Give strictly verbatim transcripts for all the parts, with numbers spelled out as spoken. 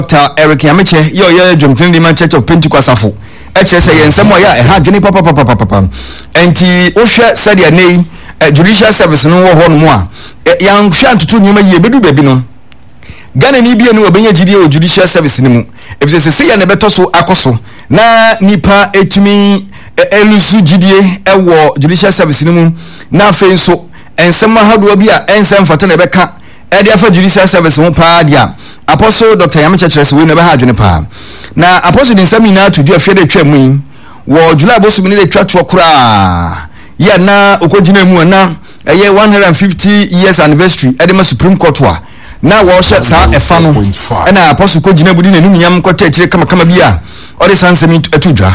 Doctor Eric Yameche yo yo Jomtini Man Church of Pentecost afo e che say ensemo ya e ha dwene papa papa papa enti wo hwe said ya nei judicial service no wo ho no a yan hwe antutu nyema yie bedu baby no Ghana ni bia no obenya gidie o judicial service ni mu e bi se se ya na beto so akoso na nipa etumi elusu gidie e wo judicial service ni mu na afen so ensemo hadoa bi a ensem fata na beka e dia fa judicial service ho pa dia Apostle Doctor Yameche Church we never had pa na apostle din samina to do afia de twam wo July bosu ni de twa to kura ya na okogina mu na eye one hundred fifty years anniversary edema Supreme Court wa na wo hye sa efa no na apostle kogina budi na numyam kwata akire kama kama bia ode sansemi atudwa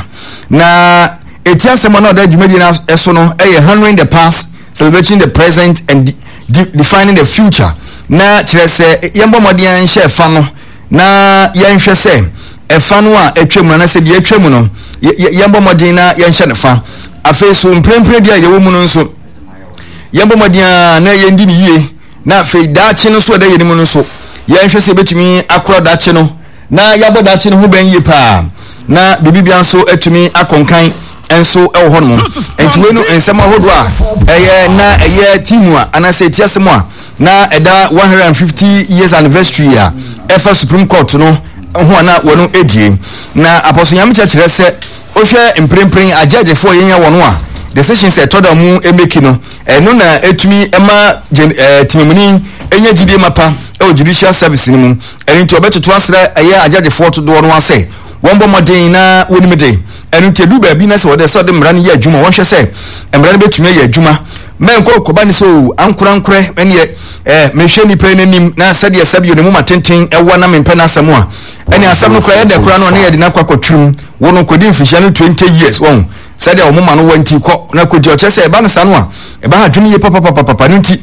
na etiasemo na oda djumadi na eso no eye honoring the past, celebrating the present and de defining the future. Na kirese yembo modian hye fa no na yenhwe se efa no a etwem na se de etwem no yembo modin na yenhye ne fa afi so mprempre dia yewo mu no nso yembo modian na yendi ni yie na afi daachi no so da yenim no so yenhwe se betumi akora daachi no na yabo daachi no ho ban yie pa na bibibia nso etumi akonkan enso ewo ho no enti we no ensema hodo a eye na eye timu a anase tiasemo a na eda one hundred fifty years anniversary ya efa Supreme Court no ho na wono edie na Apostle Yameche kire se o hwe mprempren ajaje fo yenya wono a decision se toda mu emeki no eno na etumi ema timemuni enya gidie mapa e judicial service ni mu enti obetutu asra eye ajaje fo to do no ase wombo modern na wonimede enu tedu ba bi na se wode so de mra ne ya adwuma won hwe se mra ne betumi ya adwuma men ko ko bani so ankura ankure ene eh mehwe ni pe nanim na sade sabi ne mu matenten ewo na mempe na asemu a ene asem no fa de kura no ne yede na kwakotrum wono kodi mfihia no twenty years won sade o mama no wanti ko na kodi o chese e ba no sa no a e ba hadwene ye papa papa papa nti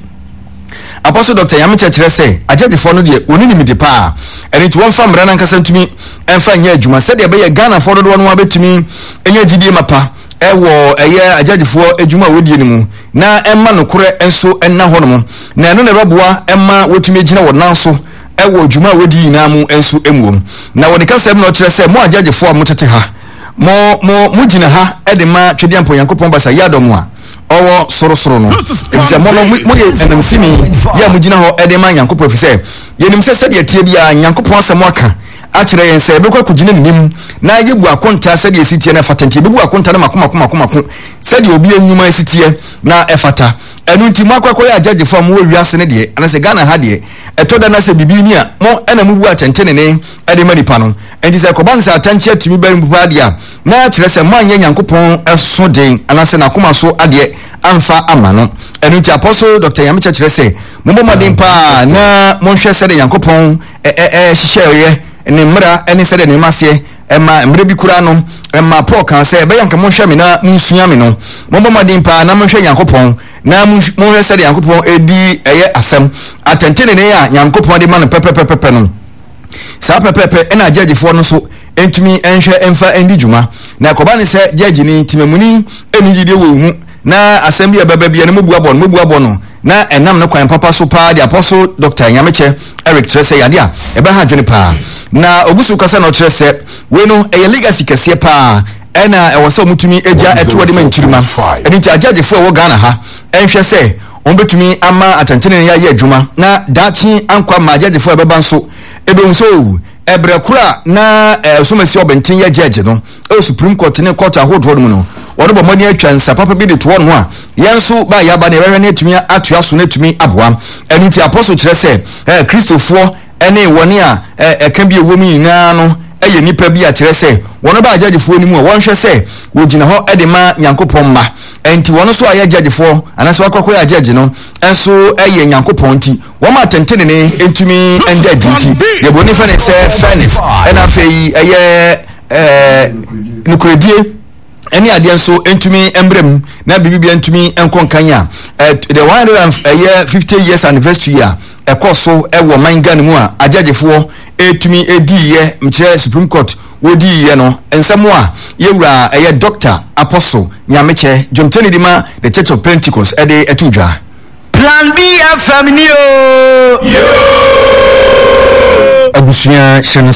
Apostle Doctor Yameche kire se ajaje fo no de oni ni midi pa ene ti won fa mra na nkasa ntumi enfa nya adwuma sade be ye Ghana fo do no abetumi enya gidie mapa ewo eye ajagefo adwuma wodie ni mu na emma no kore enso enna ho no na eno ne beboa emma wotumi agina wona so ewo adwuma wodie na mu enso emuom na woni kasem no kire se mo ajagefo a motete ha mo mo mugina ha ede ma twede ampo Yankopon basa yadom a owo soro soro no ekse mo no mo ye enamsini ya mugina ho ede ma Yankopon fise yenim se se de tie bia Yankopon asem aka akire yen se bekwa kugina nim na yebu akonta se de esitie na fatante bebu akonta na makoma koma koma koma se de obi anyuma esitie na efata enu nti mo akwakọ ya judge fo mo wiase ne de ana se Ghana ha de etoda na se bibi ni a mo ena mubu atentene ne ede manipa no enti se ko ban se atanche atumi bari mbu ade a na akire se mo anya Yankopon eso den ana se na koma so ade amfa amano enu nti Apostle Doctor Yameche kire se mo mo maden pa na mo hwe se de Yankopon eh eh hye ne mra ene se de ne mase ema mre bi kura no ema Paul kan se be yanka mo hwe me na nsua me no mo bo madin pa na mo hwe Yankopon na mo hwe se de Yankopon edi eye asem atentene ne ya Yankopon de man pepepepe no sa pepepe ena judgefo no so entumi enhwe emfa endi djuma na ko ba ne se judge ni timemuni enigide wo mu na asem bi baba bia ne mo bu abon mo bu abon no na enam ne kwan papa so pa de Apostle Doctor Yameche Eric Trese yadia e ba ha dwene pa na obusu kasa no Trese we no e legacy kese pa ena e wo so mutumi eja eto de manchirima eni ti ajagefo wo Ghana ha enhwe se on betumi ama atantene ya ye adwuma na dachi ankwa ma ajagefo e beba nso ebe nso ebrekura na somasi obenten ya judge no e Supreme Court ne court ahodro no no wodo bo mani atwa nsa papa bi de to no a yenso ba ya ba na ewe na etumi atua so na etumi aboa eni ti Apostle kire se eh Christofo ene woni a eka bi ewo mi nyina no eye nipa bi a kire se wono ba judgefo ni mu won hwe se wo gina ho ede ma Yankopon ma enti wono so aye judgefo anase wakoko ya judge no enso eye Yankopon ti wo ma tentene ne entumi enjudge ti ye boni fa ne se fairness ena fei eye eh nukuredie eni ade enso entumi embrem na bibibia entumi enkonkanya the one hundred fifty years anniversary ya ekoso ewo manga ne mu a ajagefo etumi ediye mkire Supreme Court wodi ye no ensemo a yewura eye Doctor Apostle Yameche Jomteni Dima the Church of Pentecost ede etudwa Plan B F M yo abusuya